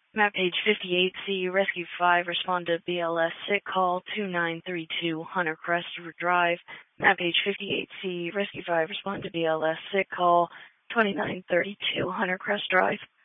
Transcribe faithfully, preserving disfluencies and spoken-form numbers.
Map page fifty-eight C, Rescue five, respond to B L S sick call two nine three two, Hunter Crest Drive. Map page fifty-eight C, Rescue five, respond to B L S sick call twenty-nine thirty-two, Hunter Crest Drive.